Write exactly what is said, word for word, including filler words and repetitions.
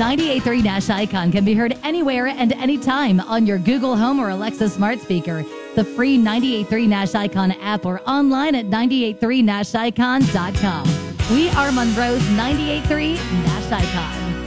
ninety-eight point three Nash Icon can be heard anywhere and anytime on your Google Home or Alexa smart speaker, the free ninety-eight point three Nash Icon app, or online at ninety-eight point three nash icon dot com. We are Monroe's ninety-eight point three Nash Icon.